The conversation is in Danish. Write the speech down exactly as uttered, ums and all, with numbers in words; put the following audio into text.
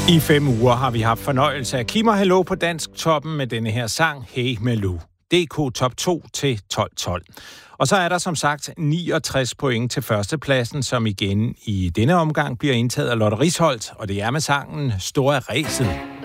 I fem uger har vi haft fornøjelse af Kim og Hallo på Dansk Toppen med denne her sang, Hey Malou. D K Top to til tolv tolv. Og så er der som sagt niogtres point til førstepladsen, som igen i denne omgang bliver indtaget af Lotte Risholdt, og det er med sangen Store Ræset.